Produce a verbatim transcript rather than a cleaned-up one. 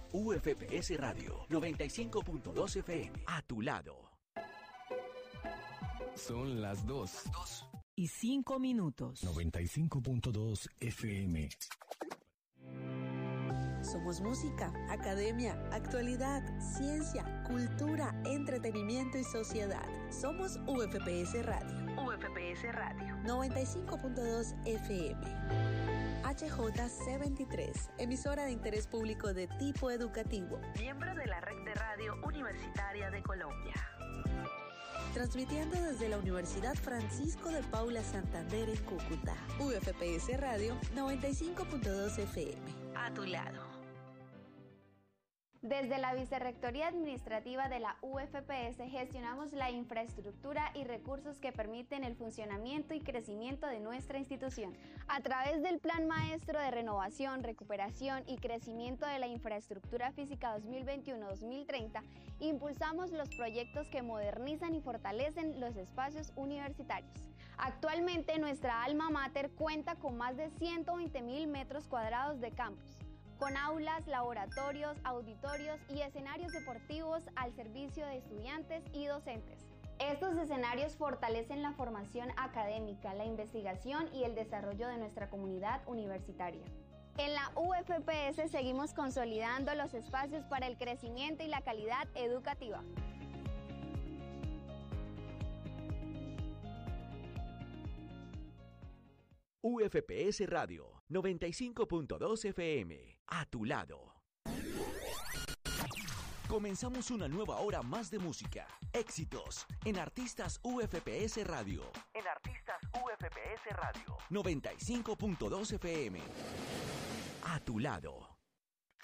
U F P S Radio noventa y cinco punto dos F M. A tu lado. Son las dos. Y cinco minutos. noventa y cinco punto dos F M. Somos música, academia, actualidad, ciencia, cultura, entretenimiento y sociedad. Somos U F P S Radio. U F P S Radio. noventa y cinco punto dos F M. H J C veintitrés, emisora de interés público de tipo educativo. Miembro de la Red de Radio Universitaria de Colombia. Transmitiendo desde la Universidad Francisco de Paula Santander en Cúcuta. U F P S Radio noventa y cinco punto dos F M. A tu lado. Desde la Vicerrectoría Administrativa de la U F P S gestionamos la infraestructura y recursos que permiten el funcionamiento y crecimiento de nuestra institución. A través del Plan Maestro de Renovación, Recuperación y Crecimiento de la Infraestructura Física dos mil veintiuno a dos mil treinta, impulsamos los proyectos que modernizan y fortalecen los espacios universitarios. Actualmente nuestra alma mater cuenta con más de ciento veinte mil metros cuadrados de campus, con aulas, laboratorios, auditorios y escenarios deportivos al servicio de estudiantes y docentes. Estos escenarios fortalecen la formación académica, la investigación y el desarrollo de nuestra comunidad universitaria. En la U F P S seguimos consolidando los espacios para el crecimiento y la calidad educativa. U F P S Radio noventa y cinco punto dos F M. A tu lado. Comenzamos una nueva hora más de música, éxitos en Artistas U F P S Radio. En Artistas U F P S Radio noventa y cinco punto dos F M. A tu lado.